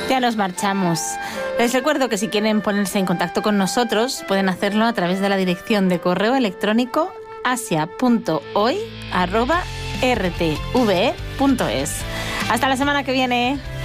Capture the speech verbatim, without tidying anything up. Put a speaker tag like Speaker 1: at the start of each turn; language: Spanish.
Speaker 1: Ya nos marchamos. Les recuerdo que si quieren ponerse en contacto con nosotros, pueden hacerlo a través de la dirección de correo electrónico asia punto hoy arroba r t v e punto es. Hasta la semana que viene.